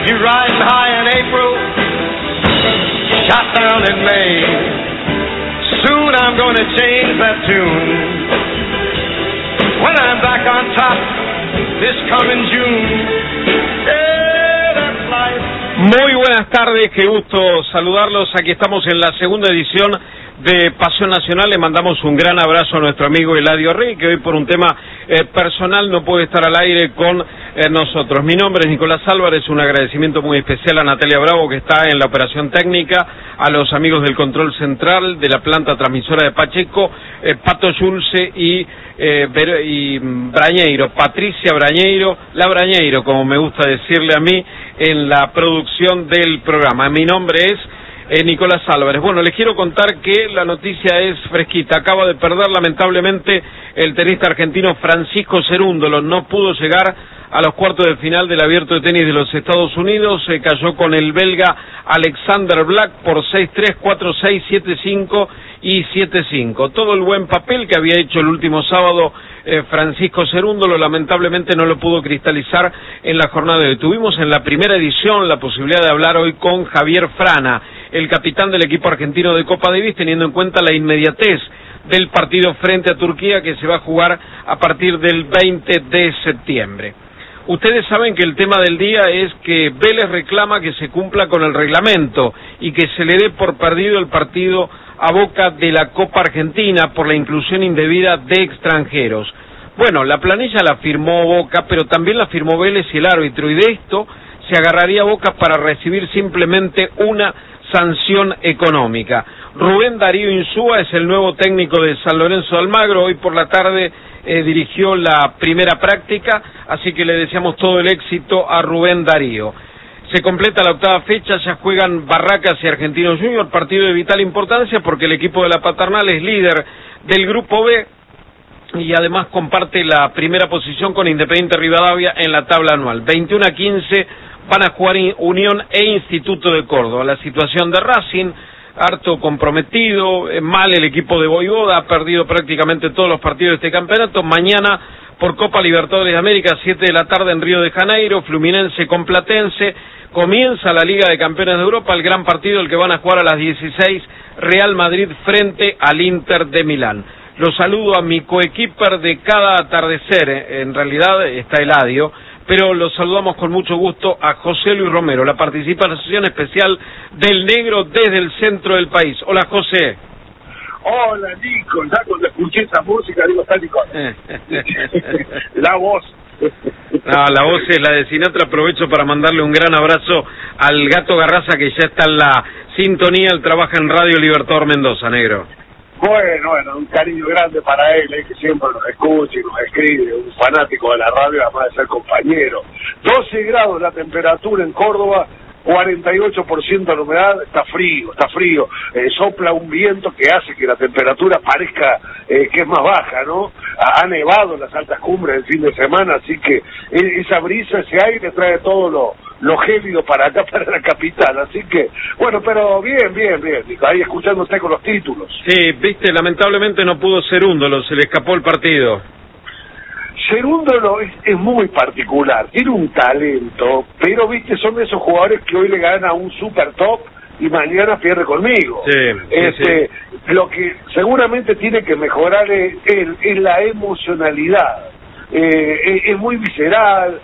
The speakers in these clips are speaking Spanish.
You riding high in April, shot down in May. Soon I'm gonna change that tune. When I'm back on top this coming June. Yeah, that's life. Muy buenas tardes, qué gusto saludarlos. Aquí estamos en la segunda edición de Pasión Nacional. Le mandamos un gran abrazo a nuestro amigo Eladio Rey, que hoy por un tema personal no puede estar al aire con nosotros. Mi nombre es Nicolás Álvarez, un agradecimiento muy especial a Natalia Bravo, que está en la operación técnica, a los amigos del control central de la planta transmisora de Pacheco, Pato Yulce y Brañeiro, Patricia Brañeiro, la Brañeiro, como me gusta decirle a mí, en la producción del programa. Mi nombre es Nicolás Álvarez. Bueno, les quiero contar que la noticia es fresquita. Acaba de perder lamentablemente el tenista argentino Francisco Cerúndolo. No pudo llegar a los cuartos de final del Abierto de Tenis de los Estados Unidos. Se cayó con el belga Alexander Black por 6-3, 4-6, 7-5 y 7-5. Todo el buen papel que había hecho el último sábado Francisco Cerúndolo lamentablemente no lo pudo cristalizar en la jornada de hoy. Tuvimos en la primera edición la posibilidad de hablar hoy con Javier Frana, el capitán del equipo argentino de Copa Davis, teniendo en cuenta la inmediatez del partido frente a Turquía que se va a jugar a partir del 20 de septiembre. Ustedes saben que el tema del día es que Vélez reclama que se cumpla con el reglamento y que se le dé por perdido el partido a Boca de la Copa Argentina por la inclusión indebida de extranjeros. Bueno, la planilla la firmó Boca, pero también la firmó Vélez y el árbitro, y de esto se agarraría Boca para recibir simplemente una sanción económica. Rubén Darío Insúa es el nuevo técnico de San Lorenzo de Almagro. Hoy por la tarde dirigió la primera práctica, así que le deseamos todo el éxito a Rubén Darío. Se completa la octava fecha, ya juegan Barracas y Argentinos Juniors, partido de vital importancia porque el equipo de la Paternal es líder del Grupo B y además comparte la primera posición con Independiente Rivadavia en la tabla anual. 21-15 van a jugar Unión e Instituto de Córdoba. La situación de Racing, harto comprometido, mal el equipo de Voivoda, ha perdido prácticamente todos los partidos de este campeonato. Mañana por Copa Libertadores de América, 7 de la tarde en Río de Janeiro, Fluminense con Platense. Comienza la Liga de Campeones de Europa, el gran partido, el que van a jugar a las 16, Real Madrid frente al Inter de Milán. Los saludo a mi coequiper de cada atardecer, en realidad está Eladio, pero los saludamos con mucho gusto a José Luis Romero, la participación especial del negro desde el centro del país. Hola, José. Hola, Nico, ya cuando escuché esa música digo, está Nico. La voz. No, la voz es la de Sinatra. Aprovecho para mandarle un gran abrazo al Gato Garraza, que ya está en la sintonía. Él trabaja en Radio Libertador Mendoza, negro. Bueno, un cariño grande para él, que siempre nos escucha y nos escribe, un fanático de la radio, además de ser compañero. 12 grados la temperatura en Córdoba, 48% de la humedad, está frío, sopla un viento que hace que la temperatura parezca que es más baja, ¿no? Ha nevado en las altas cumbres el fin de semana, así que esa brisa, ese aire trae todo lo gélido para acá, para la capital, así que, bueno, pero bien, Nico, ahí escuchándote con los títulos. Sí, viste, lamentablemente no pudo Cerúndolo, se le escapó el partido. Cerúndolo es muy particular, tiene un talento, pero viste, son de esos jugadores que hoy le ganan a un super top y mañana pierde conmigo. Sí. Lo que seguramente tiene que mejorar es la emocionalidad. Es muy visceral,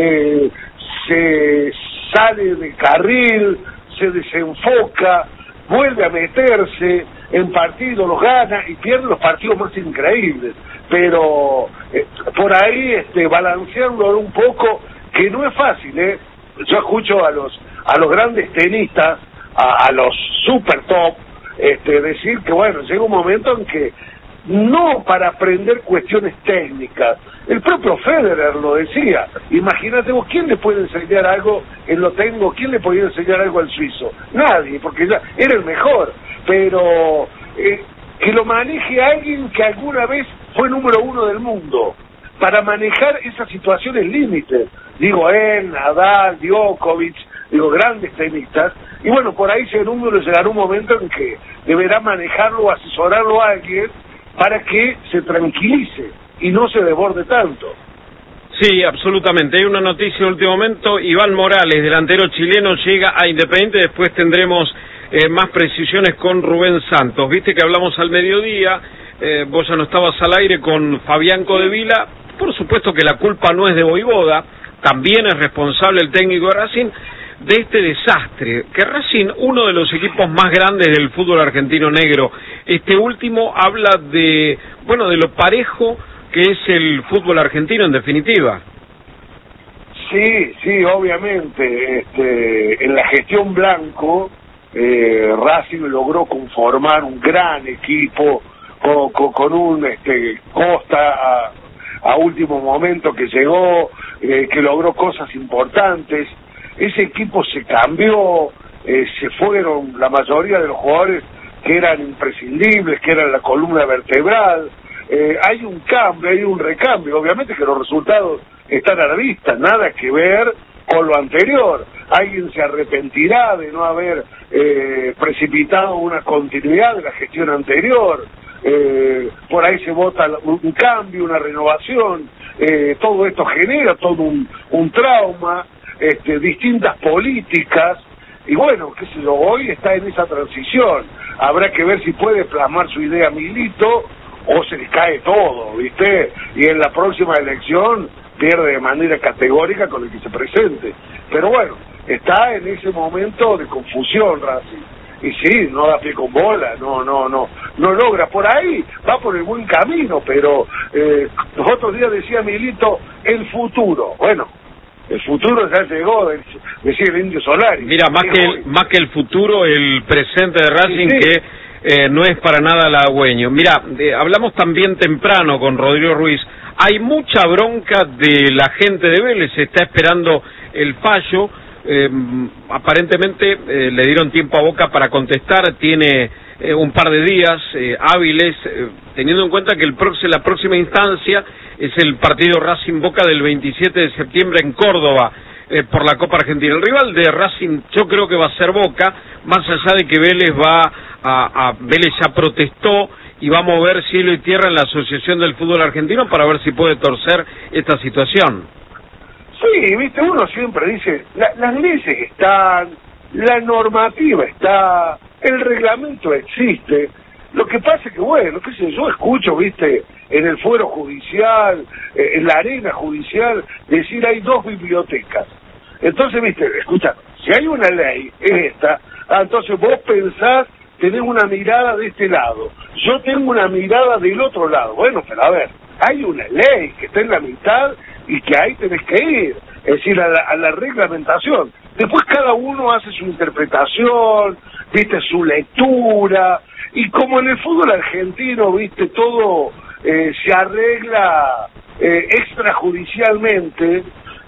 se sale del carril, se desenfoca, vuelve a meterse en partidos, los gana y pierde los partidos más increíbles, pero por ahí balanceándolo un poco, que no es fácil. Yo escucho a los grandes tenistas, a los super top, decir que bueno, llega un momento en que no para aprender cuestiones técnicas. El propio Federer lo decía. Imagínate vos, ¿quién le puede enseñar algo en lo técnico? ¿Quién le podía enseñar algo al suizo? Nadie, porque ya era el mejor. Pero que lo maneje alguien que alguna vez fue número 1 del mundo, para manejar esas situaciones límites. Digo, Nadal, Djokovic, grandes tenistas. Y bueno, por ahí Cerúndolo llegará un momento en que deberá manejarlo o asesorarlo a alguien para que se tranquilice y no se desborde tanto. Sí, absolutamente. Hay una noticia de último momento. Iván Morales, delantero chileno, llega a Independiente. Después tendremos más precisiones con Rubén Santos. Viste que hablamos al mediodía, vos ya no estabas al aire con Fabián Codevila. Por supuesto que la culpa no es de Voivoda, también es responsable el técnico de Racing de este desastre. Que Racing, uno de los equipos más grandes del fútbol argentino negro, este último habla de, bueno, de lo parejo que es el fútbol argentino en definitiva. Sí, obviamente. En la gestión Blanco, Racing logró conformar un gran equipo con un Costa a último momento que llegó, que logró cosas importantes. Ese equipo se cambió, se fueron la mayoría de los jugadores que eran imprescindibles, que eran la columna vertebral. Hay un cambio, hay un recambio. Obviamente que los resultados están a la vista, nada que ver con lo anterior. Alguien se arrepentirá de no haber precipitado una continuidad de la gestión anterior. Por ahí se vota un cambio, una renovación. Todo esto genera todo un trauma, distintas políticas. Y bueno, qué sé yo, hoy está en esa transición. Habrá que ver si puede plasmar su idea Milito o se le cae todo, ¿viste? Y en la próxima elección pierde de manera categórica con el que se presente. Pero bueno, está en ese momento de confusión Racing. Y sí, no da pie con bola, no logra. Por ahí va por el buen camino, pero los otros días decía Milito, el futuro. Bueno, el futuro ya llegó, decía el Indio Solari. Mira, más que el futuro, el presente de Racing, sí. Que no es para nada halagüeño. Mira, hablamos también temprano con Rodrigo Ruiz. Hay mucha bronca de la gente de Vélez, se está esperando el fallo. Aparentemente le dieron tiempo a Boca para contestar, tiene un par de días hábiles, teniendo en cuenta que la próxima instancia es el partido Racing Boca del 27 de septiembre en Córdoba, por la Copa Argentina. El rival de Racing yo creo que va a ser Boca, más allá de que Vélez Vélez ya protestó y va a mover cielo y tierra en la Asociación del Fútbol Argentino para ver si puede torcer esta situación. Sí, viste, uno siempre dice, las leyes están, la normativa está, el reglamento existe. Lo que pasa es que, bueno, qué sé yo, escucho, viste, en el fuero judicial, en la arena judicial, decir hay dos bibliotecas. Entonces, viste, escucha, si hay una ley, es esta, entonces vos pensás, tenés una mirada de este lado, yo tengo una mirada del otro lado. Bueno, pero a ver, hay una ley que está en la mitad y que ahí tenés que ir, es decir, a la reglamentación. Después cada uno hace su interpretación, viste, su lectura, y como en el fútbol argentino, viste, todo se arregla extrajudicialmente,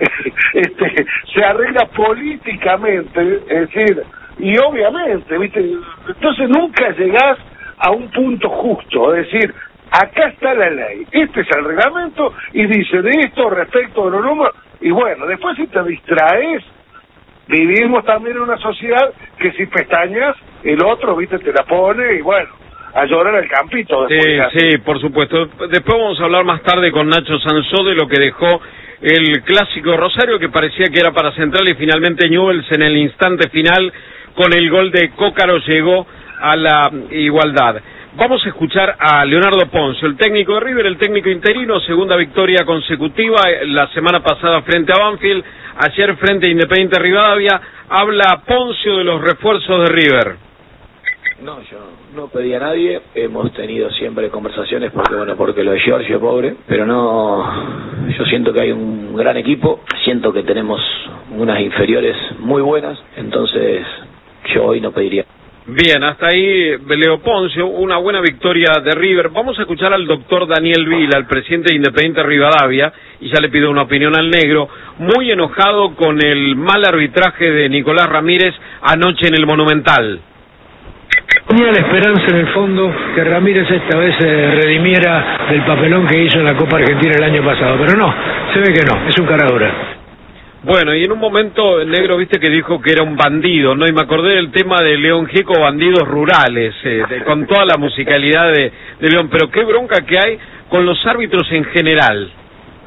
se arregla políticamente, es decir, y obviamente, viste, entonces nunca llegás a un punto justo, es decir, acá está la ley, este es el reglamento y dice de esto respecto de los números, y bueno, después si te distraes, vivimos también en una sociedad que si pestañas, el otro, viste, te la pone y bueno, a llorar al campito. Sí, por supuesto. Después vamos a hablar más tarde con Nacho Sansó de lo que dejó el clásico Rosario, que parecía que era para Central y finalmente Newell's en el instante final con el gol de Cócaro llegó a la igualdad. Vamos a escuchar a Leonardo Poncio, el técnico de River, el técnico interino, segunda victoria consecutiva, la semana pasada frente a Banfield, ayer frente a Independiente Rivadavia. Habla Poncio de los refuerzos de River. No, yo no pedí a nadie, hemos tenido siempre conversaciones porque lo de Giorgio, pobre, pero no, yo siento que hay un gran equipo, siento que tenemos unas inferiores muy buenas, entonces yo hoy no pediría. Bien, hasta ahí Leo Poncio, una buena victoria de River. Vamos a escuchar al doctor Daniel Vila, el presidente de Independiente Rivadavia, y ya le pido una opinión al negro, muy enojado con el mal arbitraje de Nicolás Ramírez anoche en el Monumental. Tenía la esperanza en el fondo que Ramírez esta vez se redimiera del papelón que hizo en la Copa Argentina el año pasado, pero no, se ve que no, es un cara dura. Bueno, y en un momento el negro, viste, que dijo que era un bandido, ¿no? Y me acordé del tema de León Gieco, Bandidos Rurales, con toda la musicalidad de León, pero qué bronca que hay con los árbitros en general.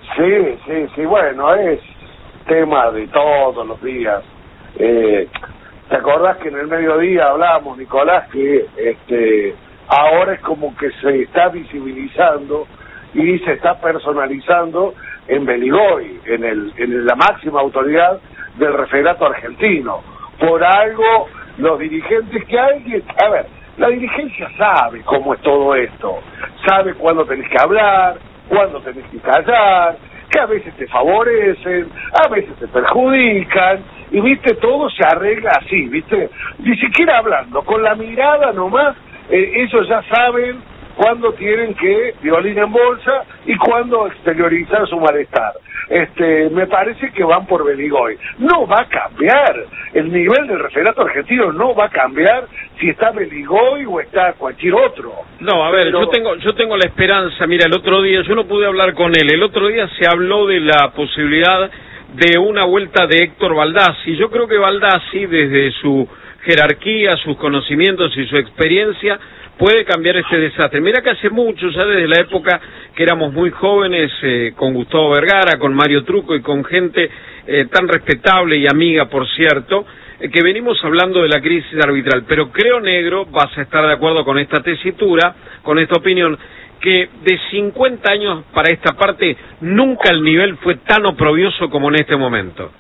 Sí, bueno, es tema de todos los días. ¿Te acordás que en el mediodía hablábamos, Nicolás, que ahora es como que se está visibilizando y se está personalizando en Beligoy, en la máxima autoridad del referato argentino? Por algo, los dirigentes a ver, la dirigencia sabe cómo es todo esto, sabe cuándo tenés que hablar, cuándo tenés que callar, que a veces te favorecen, a veces te perjudican, y viste, todo se arregla así, viste, ni siquiera hablando, con la mirada nomás, ellos ya saben cuándo tienen que violín en bolsa y cuándo exteriorizar su malestar. Me parece que van por Beligoy. No va a cambiar, el nivel del referato argentino no va a cambiar si está Beligoy o está cualquier otro. No, a ver, yo tengo la esperanza. Mira, el otro día, yo no pude hablar con él, el otro día se habló de la posibilidad de una vuelta de Héctor Baldassi. Yo creo que Baldassi, desde su jerarquía, sus conocimientos y su experiencia, puede cambiar este desastre. Mira que hace mucho, ya desde la época que éramos muy jóvenes, con Gustavo Vergara, con Mario Trucco y con gente tan respetable y amiga, por cierto, que venimos hablando de la crisis arbitral. Pero creo, Negro, vas a estar de acuerdo con esta tesitura, con esta opinión, que de 50 años para esta parte nunca el nivel fue tan oprobioso como en este momento.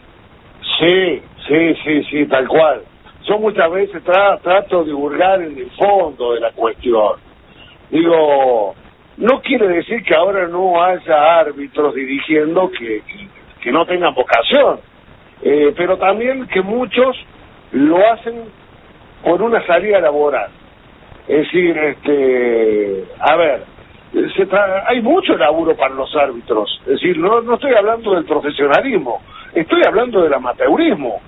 Sí, tal cual. Yo muchas veces trato de hurgar en el fondo de la cuestión. Digo, no quiere decir que ahora no haya árbitros dirigiendo que no tengan vocación, pero también que muchos lo hacen por una salida laboral. Es decir, a ver, hay mucho laburo para los árbitros. Es decir, no estoy hablando del profesionalismo, estoy hablando del amateurismo.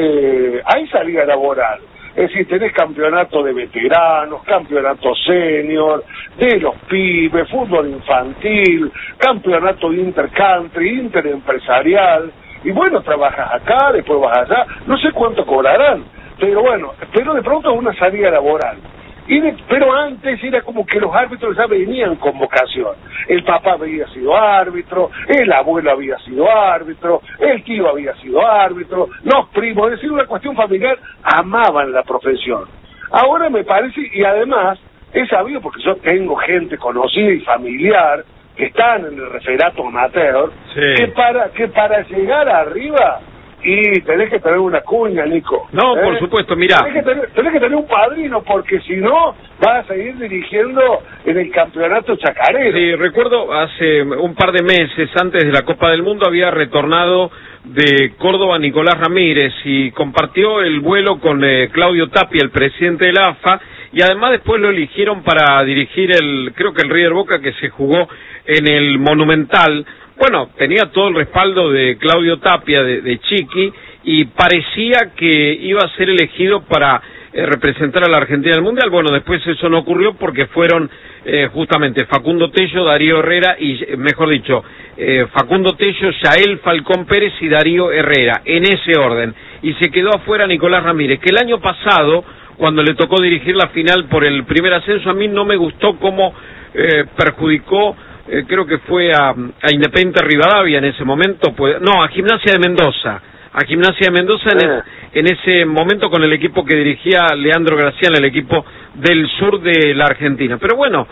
Hay salida laboral, es decir, tenés campeonato de veteranos, campeonato senior, de los pibes, fútbol infantil, campeonato de intercountry, interempresarial, y bueno, trabajas acá, después vas allá, no sé cuánto cobrarán, pero bueno, pero de pronto es una salida laboral. Pero antes era como que los árbitros ya venían con vocación. El papá había sido árbitro, el abuelo había sido árbitro, el tío había sido árbitro, los primos, es decir, una cuestión familiar, amaban la profesión. Ahora me parece, y además he sabido, porque yo tengo gente conocida y familiar que están en el referato amateur, sí, que para llegar arriba, y tenés que tener una cuña, Nico. No, por supuesto, mirá. Tenés que tener un padrino, porque si no, vas a seguir dirigiendo en el campeonato chacarero. Sí, recuerdo hace un par de meses, antes de la Copa del Mundo, había retornado de Córdoba Nicolás Ramírez y compartió el vuelo con Claudio Tapia, el presidente de la AFA, y además después lo eligieron para dirigir creo que el River Boca, que se jugó en el Monumental. Bueno, tenía todo el respaldo de Claudio Tapia, de Chiqui, y parecía que iba a ser elegido para representar a la Argentina en el Mundial. Bueno, después eso no ocurrió porque fueron justamente Facundo Tello, Darío Herrera y, mejor dicho, Facundo Tello, Yael Falcón Pérez y Darío Herrera, en ese orden. Y se quedó afuera Nicolás Ramírez, que el año pasado, cuando le tocó dirigir la final por el primer ascenso, a mí no me gustó cómo perjudicó, creo que fue a Independiente Rivadavia en ese momento, a Gimnasia de Mendoza. A Gimnasia de Mendoza en ese momento con el equipo que dirigía Leandro Gracián, el equipo del sur de la Argentina. Pero bueno,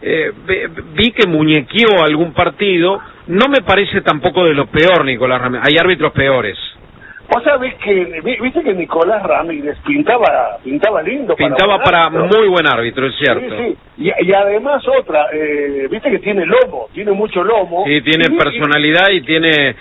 vi que muñequeó algún partido, no me parece tampoco de lo peor, Nicolás Ramírez, hay árbitros peores. Vos sabés viste que Nicolás Ramírez pintaba lindo. Pintaba para muy buen árbitro, es cierto. Sí. Y además viste que tiene lomo, tiene mucho lomo. Sí, tiene personalidad y tiene...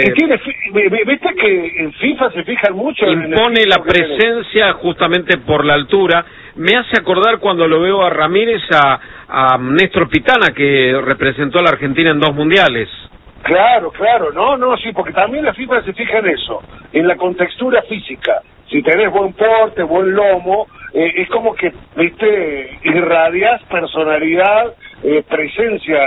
viste que en FIFA se fijan mucho... Impone la presencia justamente por la altura. Me hace acordar cuando lo veo a Ramírez a Néstor Pitana, que representó a la Argentina en 2 mundiales. Claro, sí, porque también la FIFA se fija en eso, en la contextura física. Si tenés buen porte, buen lomo, es como que, viste, irradiás personalidad, presencia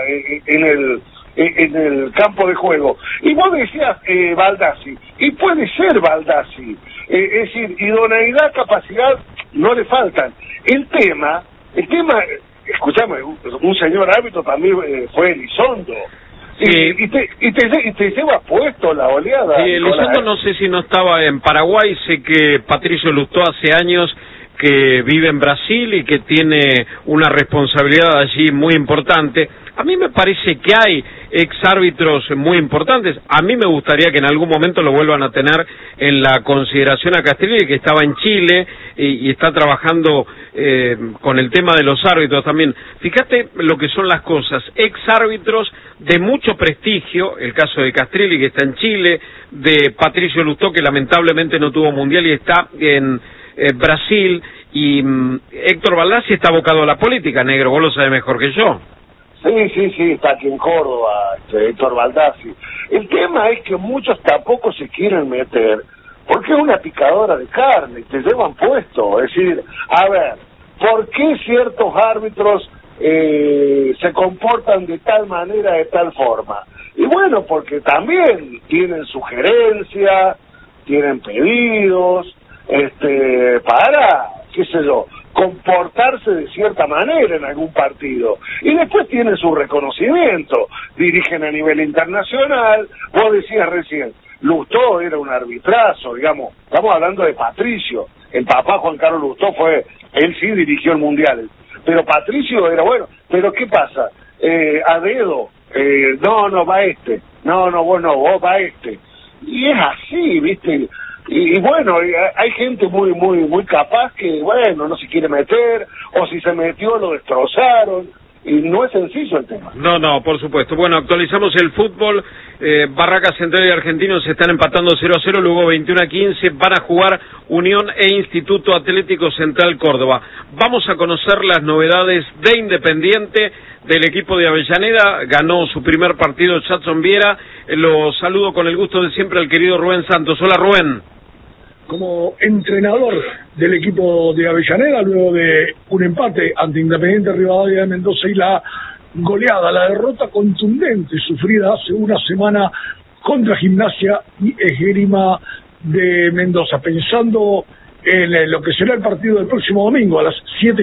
en el campo de juego. Y vos decías Baldassi, y puede ser Baldassi, es decir, idoneidad, capacidad, no le faltan. El tema, escuchame, un señor árbitro también fue Elizondo. Y te llevas puesto la oleada. Elizondo no sé si no estaba en Paraguay, sé que Patricio Lustó hace años que vive en Brasil y que tiene una responsabilidad allí muy importante. A mí me parece que hay exárbitros muy importantes. A mí me gustaría que en algún momento lo vuelvan a tener en la consideración a Castrilli, que estaba en Chile y está trabajando con el tema de los árbitros también. Fíjate lo que son las cosas. Exárbitros de mucho prestigio, el caso de Castrilli, que está en Chile, de Patricio Lustó, que lamentablemente no tuvo mundial y está en Brasil, y Héctor Baldassi está abocado a la política, negro, vos lo sabés mejor que yo. Sí, está aquí en Córdoba, Héctor Baldassi. El tema es que muchos tampoco se quieren meter, porque es una picadora de carne, te llevan puesto. Es decir, a ver, ¿por qué ciertos árbitros se comportan de tal manera, de tal forma? Y bueno, porque también tienen sugerencias, tienen pedidos, para, qué sé yo, comportarse de cierta manera en algún partido, y después tienen su reconocimiento, dirigen a nivel internacional. Vos decías recién, Lustó era un arbitrazo, digamos, estamos hablando de Patricio, el papá Juan Carlos Lustó él sí dirigió el Mundial, pero Patricio era bueno. Pero ¿qué pasa? A dedo, no va vos va y es así, ¿viste? Y bueno, hay gente muy capaz que, bueno, no se quiere meter, o si se metió lo destrozaron, y no es sencillo el tema. No, por supuesto. Bueno, actualizamos el fútbol. Barracas Central y Argentinos se están empatando 0-0, luego 21-15 van a jugar Unión e Instituto Atlético Central Córdoba. Vamos a conocer las novedades de Independiente, del equipo de Avellaneda. Ganó su primer partido Jadson Viera. Lo saludo con el gusto de siempre al querido Rubén Santos. Hola, Rubén. Como entrenador del equipo de Avellaneda, luego de un empate ante Independiente Rivadavia de Mendoza y la goleada, la derrota contundente sufrida hace una semana contra Gimnasia y Esgrima de Mendoza, pensando en lo que será el partido del próximo domingo a las 7:15